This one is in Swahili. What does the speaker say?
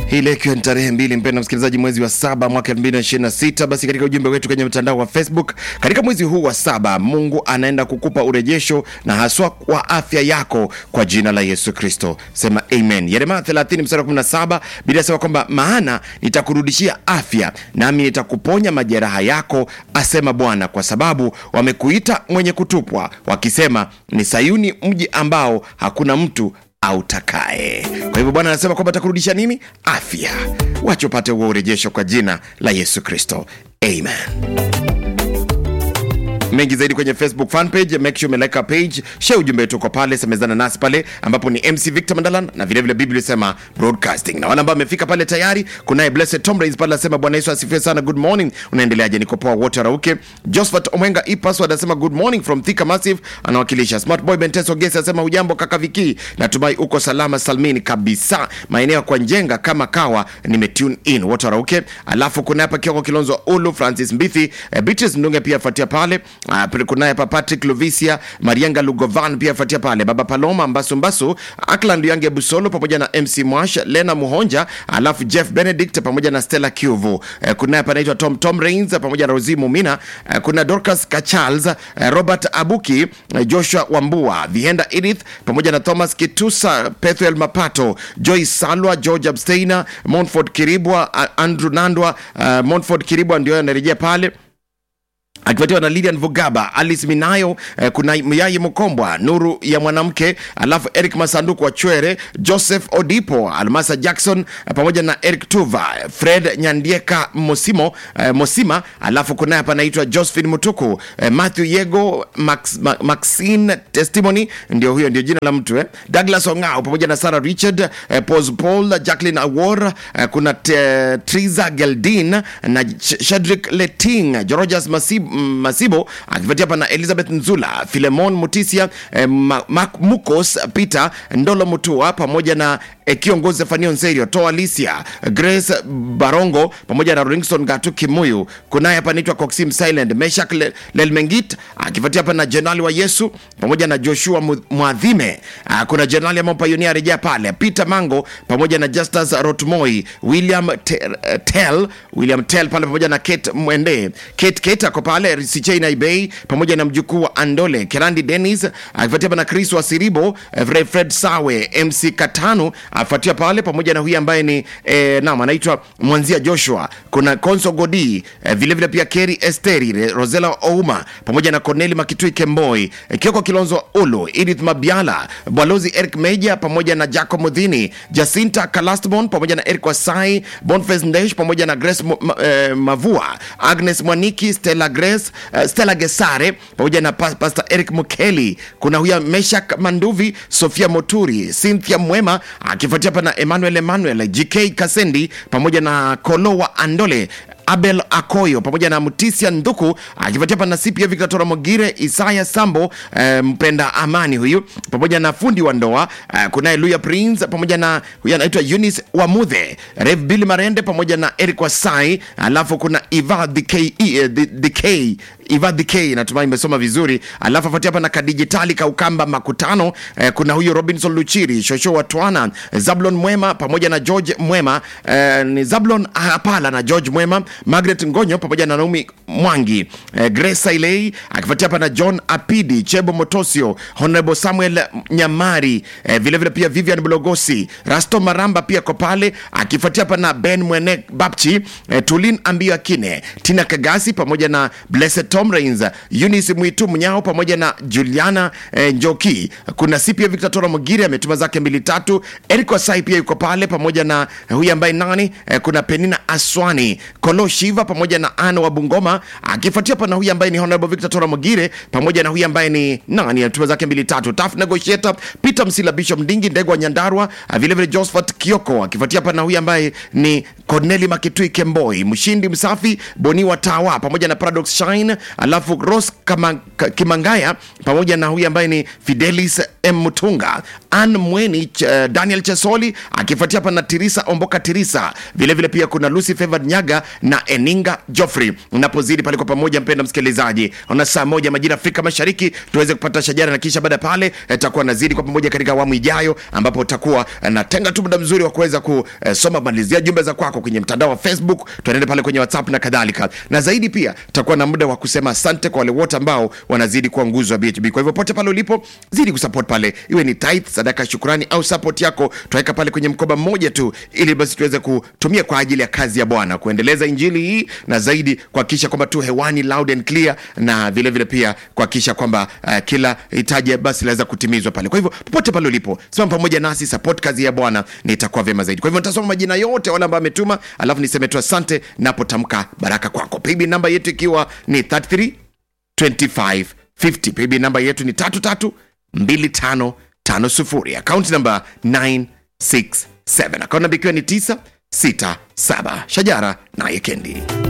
Hii leo ikiwa ni tarehe 2 mpendwa msikilizaji, mwezi wa 7 mwaka 2026. Basi katika ujumbe wetu kwenye mtandao wa Facebook, katika mwezi huu wa 7 Mungu anaenda kukupa urejesho na haswa kwa afya yako kwa jina la Yesu Kristo. Sema amen. Yeremia 30 mstari wa 17 Biblia inasema kwamba maana nitakurudishia afya nami nitakuponya majeraha yako, asema Bwana, kwa sababu wamekuita mwenye kutupwa wakisema ni Sayuni, mji ambao hakuna mtu autakae. Kwa hivyo Bwana anasema kwamba atakurudisha nini? Afya. Wacha upate huo urejesho kwa jina la Yesu Kristo. Amen. Mengi zaidi kwenye Facebook fan page, make sure umelike our page, share ujumbe wetu kwa pale, semezana nasi pale ambapo ni MC Victor Mandala na vile vile Biblia sema broadcasting. Na wale ambao wamefika pale tayari, kunaye Blessed Tom Rains pale anasema Bwana Yesu asifiwe sana, good morning. Unaendeleaje? Niko poa, wote rauke. Josephat Omwenga password anasema good morning from Thika Massive, anawakilisha. Smart Boy Benteso Gesi anasema hujambo kaka Viki, natumai uko salama salmini kabisa. Maeneo kwa Njenga kama kawa nimetune in, wote rauke. Alafu kuna hapa Kioko Kilonzo Ulu, Francis Mbithi, Beatrice Ndunge pia fuatia pale. Kuna hapa Patrick Lovisia, Marianga Lugovan pia fuatia pale. Baba Paloma Mbasu, Akland Yange Busolo pamoja na MC Mwash, Lena Muhonja, alafu Jeff Benedict pamoja na Stella Kiuvu. Kuna hapa anaitwa Tom Rains pamoja na Rosie Mumina. Kuna Dorcas Kachals, Robert Abuki, Joshua Wambua, Vihenda Edith pamoja na Thomas Kitusa, Pethuel Mapato, Joy Salwa, George Absteiner, Montford Kiribwa, Andrew Nandwa. Montford Kiribwa ndio anarejea pale akifuatiwa na Lilian Vugaba, Alice Minayo, kuna Muyai Mukombwa, Nuru ya Mwanamke, alafu Eric Masanduku wa Chwere, Joseph Odipo, Almasa Jackson pamoja na Eric Tuva, Fred Nyandieka Mosima, alafu kuna hapa anaitwa Josephine Mutuku, Matthew Yego, Maxine Testimony, ndio huyo ndio jina la mtu Douglas Ongao pamoja na Sarah Richard, Paul, Jacqueline Awor, kuna Triza Geldin na Shadrick Leting, Georgias Masibo akifuatia hapa na Elizabeth Nzula, Filemon Mutisia, Mukos Peter Ndolo Mutua pamoja na kiongozi Fanio Nserio, Toa Alicia, Grace Barongo pamoja na Ringston Gatu Kimuyu. Kuna hapa anaitwa Coxim Silent, Meshak Lelmengit akifuatia hapa na Jenali wa Yesu pamoja na Joshua Mwadhime. Kuna Jenali ya Pioneer rejea pale, Peter Mango pamoja na Justus Rotmoi, William Tell pale pamoja na Kate Mwende, Kate ako pale, Sichei Naibei pamoja na mjukuu wa Andole, Kerandi Dennis akifuatia hapa na Chris wa Siribo, Fred Sawe, MC Katanu afuatia pale pamoja na huyu ambaye ni anaitwa Mwanzia Joshua. Kuna Konso Godi, vile vile pia Kerry Esteri, Rosella Ouma pamoja na Corneli Makitui Kemboi, Kioko Kilonzo Ulu, Edith Mabiala, Balozi Eric Meja pamoja na Jacob Mudhini, Jacinta Kalastbon pamoja na Eric Wasai, Boniface Ndesh pamoja na Grace Mavua, Agnes Mwaniki, Stella Gesare pamoja na Pastor Eric Mukeli. Kuna huya Meshak Manduvi, Sofia Moturi, Cynthia Mwema akifuatia hapa na Emmanuel GK Kasendi pamoja na Kolowa Andole, Abel Akoyo pamoja na Mutisia Nduku akifuatia hapa na CPA Victor Mogire, Isaya Sambo, mpenda amani huyu pamoja na fundi wa ndoa. Kuna Luya Prince pamoja na huyu anaitwa Eunice Wamuthe, Rev Bill Marende pamoja na Eric Wasai. Alafu kuna Eva DK natumai nimesoma vizuri. Alafu afuatia hapa na Kadigitali Kaukamba Makutano. Kuna huyu Robinson Luchiri, Shosho Watwana, Zablon Mwema pamoja na George Mwema, ni Zablon Apala na George Mwema, Margaret Ngonyo pamoja na Naomi Mwangi, Grace Sailei akifuatia hapa na John Apidi, Chebo Motosio, Honorable Samuel Nyamari, vile vile pia Vivian Blogosi, Rasto Maramba pia kwa pale akifuatia hapa na Ben Mwene Bapchi, Tulin Ambia Kine, Tina Kagasi pamoja na Blessed Tom Rains, Eunice Mwitu Mnyao pamoja na Juliana Njoki. Kuna CPA Victor Tora Mogire ametuma zake 2-3. Eric Wasai pia yuko pale pamoja na huyu ambaye nani, kuna Penina Aswani, Kolo Shiva pamoja na Ana wa Bungoma akifuatia hapa na huyu ambaye ni Honorable Victor Tora Mogire pamoja na huyu ambaye ni nani, ametuma zake 2-3. Tough Negotiator Peter Msila, Bishop Ndingi Ndegwa Nyandarwa, vile vile Josephat Kioko akifuatia hapa na huyu ambaye ni Corneli Makitui Kemboi, Mshindi Msafi, Boniwa Tawa pamoja na Paradox Shine, alafu Rose Kimangaya pamoja na huyu ambaye ni Fidelis M Mutunga, Ann Mweni, Daniel Chesoli akifuatia hapa na Tirisa Omboka Tirisa, vile vile pia kuna Lucy Favored Nyaga na Eninga Joffrey. Unapozidi pale kwa pamoja, mpenda msikilizaji, ona saa moja majira Afrika Mashariki tuweze kupata shajara, na kisha baada pale tutakuwa nazidi kwa pamoja katika awamu ijayo, ambapo utakuwa natenga tu muda mzuri wa kuweza kusoma malizia jumbe za kwako kwenye mtandao wa Facebook, tuende pale kwenye WhatsApp na kadhalika, na zaidi pia tutakuwa na muda wa kusema asante kwa wale wote ambao wanazidi kuwa nguzo wa BHB. Kwa hivyo pote pale ulipo, zidi kusupport pale, iwe ni tithe, sadaka, shukrani au support yako, tuweka pale kwenye mkoba mmoja tu, ili basi tuweze kutumia kwa ajili ya kazi ya Bwana, kuendeleza injili hii, na zaidi kuhakikisha kwamba tu hewani loud and clear, na vile vile pia kuhakikisha kwamba kila hitaji basi laweza kutimizwa pale. Kwa hivyo popote pale ulipo, simama pamoja nasi, support kazi ya Bwana, na itakuwa vyema zaidi. Kwa hivyo nitasoma majina yote wale ambao wametuma, alafu niseme tu asante napotamka baraka kwako. PayBill namba yetu ikiwa ni 332550. PayBill namba yetu ni 332550. Account number 967. Account number ikiwa ni 967. Shajara na Yekendi.